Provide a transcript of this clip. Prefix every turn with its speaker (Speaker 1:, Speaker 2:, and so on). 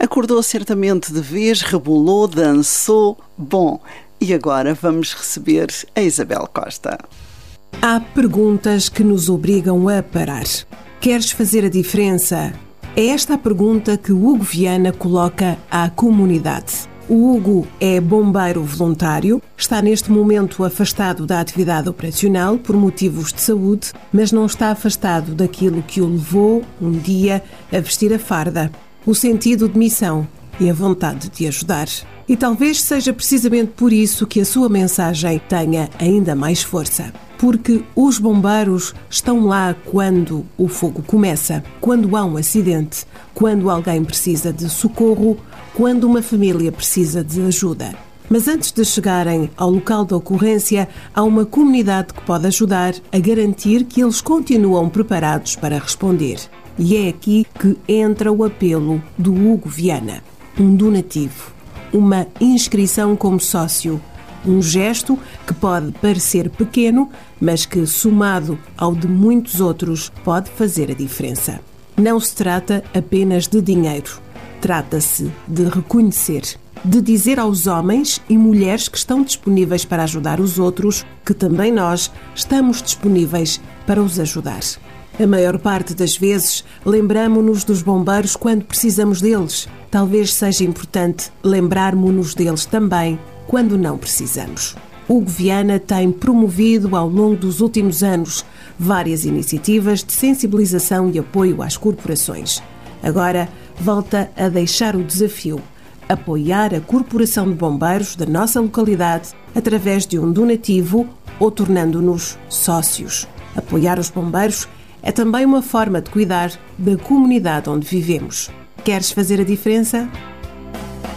Speaker 1: Acordou certamente de vez, rebolou, dançou. Bom, e agora vamos receber a Isabel Costa.
Speaker 2: Há perguntas que nos obrigam a parar. Queres fazer a diferença? É esta a pergunta que Hugo Viana coloca à comunidade. O Hugo é bombeiro voluntário, está neste momento afastado da atividade operacional por motivos de saúde, mas não está afastado daquilo que o levou, um dia, a vestir a farda, o sentido de missão e a vontade de ajudar. E talvez seja precisamente por isso que a sua mensagem tenha ainda mais força. Porque os bombeiros estão lá quando o fogo começa, quando há um acidente, quando alguém precisa de socorro, quando uma família precisa de ajuda. Mas antes de chegarem ao local da ocorrência, há uma comunidade que pode ajudar a garantir que eles continuam preparados para responder. E é aqui que entra o apelo do Hugo Viana. Um donativo, uma inscrição como sócio, um gesto que pode parecer pequeno, mas que, somado ao de muitos outros, pode fazer a diferença. Não se trata apenas de dinheiro. Trata-se de reconhecer, de dizer aos homens e mulheres que estão disponíveis para ajudar os outros que também nós estamos disponíveis para os ajudar. A maior parte das vezes, lembramo-nos dos bombeiros quando precisamos deles. Talvez seja importante lembrarmo-nos deles também quando não precisamos. Hugo Viana tem promovido ao longo dos últimos anos várias iniciativas de sensibilização e apoio às corporações. Agora volta a deixar o desafio: apoiar a Corporação de Bombeiros da nossa localidade através de um donativo ou tornando-nos sócios. Apoiar os bombeiros é também uma forma de cuidar da comunidade onde vivemos. Queres fazer a diferença?